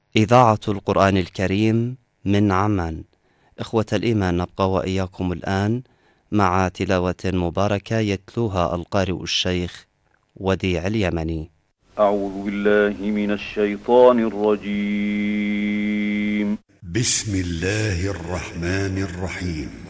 إذاعة القرآن الكريم من عمان. إخوة الإيمان، نبقى وإياكم الآن مع تلاوة مباركة يتلوها القارئ الشيخ وديع اليمني. أعوذ بالله من الشيطان الرجيم. بسم الله الرحمن الرحيم.